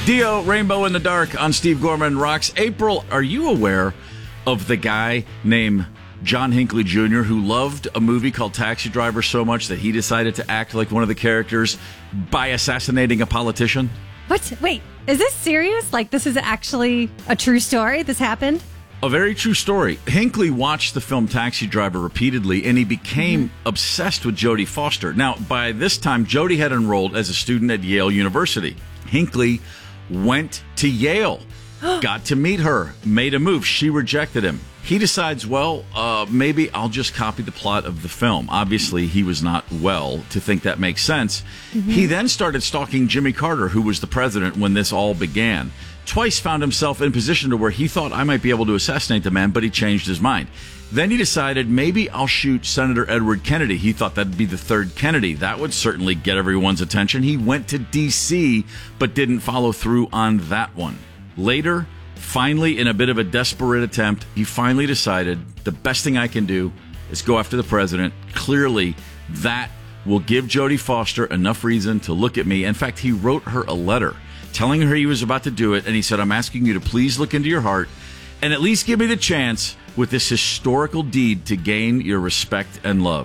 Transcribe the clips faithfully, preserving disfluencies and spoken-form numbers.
Dio, Rainbow in the Dark on Steve Gorman Rocks. April, are you aware of the guy named John Hinckley Junior who loved a movie called Taxi Driver so much that he decided to act like one of the characters by assassinating a politician? What? Wait, is this serious? Like, this is actually a true story? This happened? A very true story. Hinckley watched the film Taxi Driver repeatedly, and he became mm-hmm. obsessed with Jodie Foster. Now, by this time, Jodie had enrolled as a student at Yale University. Hinckley went to Yale, got to meet her, made a move. She rejected him. He decides, well, uh, maybe I'll just copy the plot of the film. Obviously, he was not well to think that makes sense. Mm-hmm. He then started stalking Jimmy Carter, who was the president when this all began. Twice found himself in a position to where he thought I might be able to assassinate the man, but he changed his mind. Then he decided, maybe I'll shoot Senator Edward Kennedy. He thought that'd be the third Kennedy. That would certainly get everyone's attention. He went to D C, but didn't follow through on that one. Later, finally, in a bit of a desperate attempt, he finally decided the best thing I can do is go after the president. Clearly, that will give Jodie Foster enough reason to look at me. In fact, he wrote her a letter telling her he was about to do it, and he said, I'm asking you to please look into your heart and at least give me the chance with this historical deed to gain your respect and love.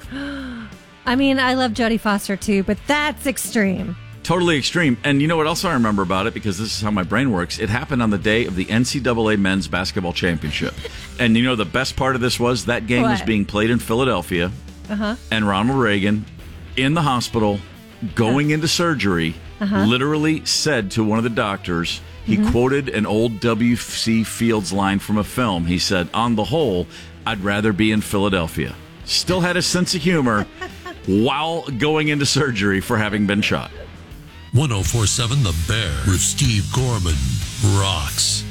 I mean, I love Jodie Foster too, but that's extreme. Totally extreme. And you know what else I remember about it, because this is how my brain works? It happened on the day of the N C double A Men's Basketball Championship. And you know the best part of this was that game What? was being played in Philadelphia, uh-huh. and Ronald Reagan, in the hospital, going uh-huh. into surgery, uh-huh. literally said to one of the doctors, he mm-hmm. quoted an old W C Fields line from a film. He said, on the whole, I'd rather be in Philadelphia. Still had a sense of humor while going into surgery for having been shot. one oh four point seven The Bear with Steve Gorman rocks.